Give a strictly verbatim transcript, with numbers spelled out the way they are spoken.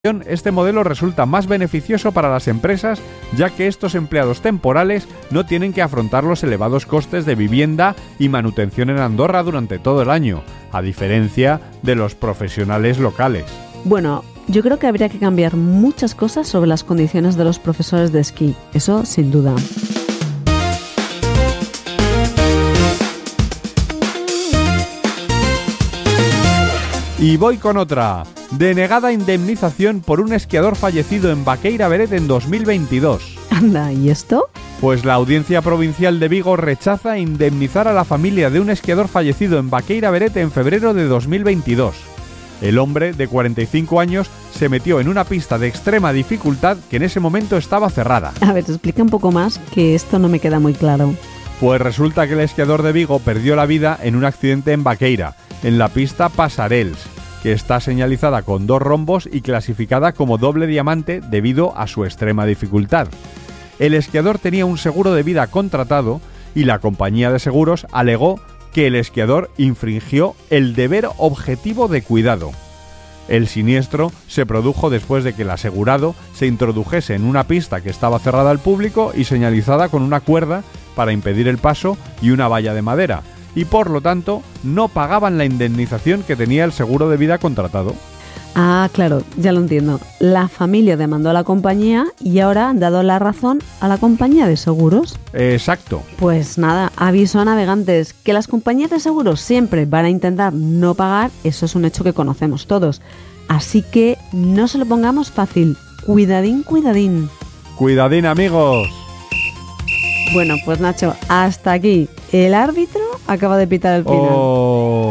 Este modelo resulta más beneficioso para las empresas, ya que estos empleados temporales no tienen que afrontar los elevados costes de vivienda y manutención en Andorra durante todo el año, a diferencia de los profesionales locales. Bueno, yo creo que habría que cambiar muchas cosas sobre las condiciones de los profesores de esquí, eso sin duda. Y voy con otra. Denegada indemnización por un esquiador fallecido en Baqueira Beret en dos mil veintidós. Anda, ¿y esto? Pues la Audiencia Provincial de Vigo rechaza indemnizar a la familia de un esquiador fallecido en Baqueira Beret en febrero de dos mil veintidós. El hombre, de cuarenta y cinco años, se metió en una pista de extrema dificultad que en ese momento estaba cerrada. A ver, explica un poco más, que esto no me queda muy claro. Pues resulta que el esquiador de Vigo perdió la vida en un accidente en Baqueira, en la pista Pasarels, que está señalizada con dos rombos y clasificada como doble diamante debido a su extrema dificultad. El esquiador tenía un seguro de vida contratado y la compañía de seguros alegó que el esquiador infringió el deber objetivo de cuidado. El siniestro se produjo después de que el asegurado se introdujese en una pista que estaba cerrada al público y señalizada con una cuerda para impedir el paso y una valla de madera, y por lo tanto no pagaban la indemnización que tenía el seguro de vida contratado. Ah, claro, ya lo entiendo. La familia demandó a la compañía y ahora han dado la razón a la compañía de seguros. Exacto. Pues nada, aviso a navegantes, que las compañías de seguros siempre van a intentar no pagar, eso es un hecho que conocemos todos. Así que no se lo pongamos fácil. Cuidadín, cuidadín. Cuidadín, amigos. Bueno, pues Nacho, hasta aquí. El árbitro acaba de pitar el final. Oh.